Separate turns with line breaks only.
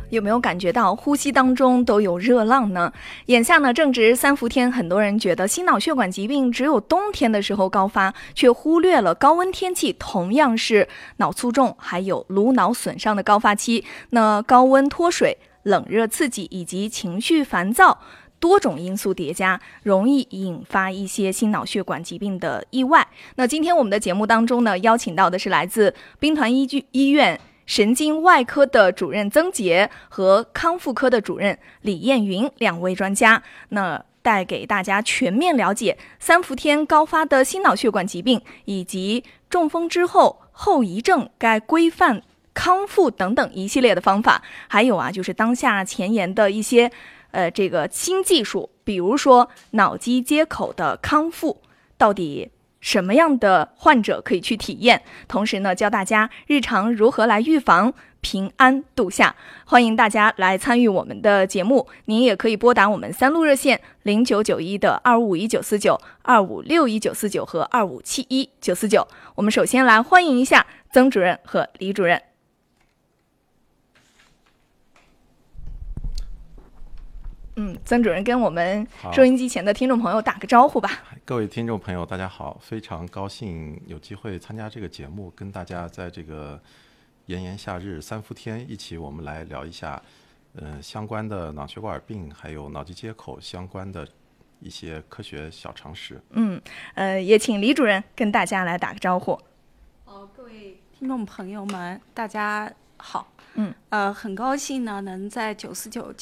有没有感觉到呼吸当中都有热浪呢？眼下呢正值三伏天，很多人觉得心脑血管疾病只有冬天的时候高发，却忽略了高温天气同样是脑卒中还有颅脑损伤的高发期。那高温脱水、冷热刺激以及情绪烦躁多种因素叠加，容易引发一些心脑血管疾病的意外。那今天我们的节目当中呢，邀请到的是来自兵团医院神经外科的主任曾杰和康复科的主任李艳云两位专家，那带给大家全面了解三伏天高发的心脑血管疾病，以及中风之后后遗症该规范康复等等一系列的方法。还有就是当下前沿的一些这个新技术，比如说脑机接口的康复，到底什么样的患者可以去体验？同时呢，教大家日常如何来预防，平安度夏。欢迎大家来参与我们的节目，您也可以拨打我们3路热线0991的2551-949、2561-949和2571-949。我们首先来欢迎一下曾主任和李主任。曾主任跟我们收音机前的听众朋友打个招呼吧。
各位听众朋友大家好，非常高兴有机会参加这个节目，跟大家在这个炎炎夏日三伏天一起我们来聊一下相关的脑血管病还有脑机接口相关的一些科学小常识。
也请李主任跟大家来打个招呼。
各位听众朋友们大家好。很高兴呢能在949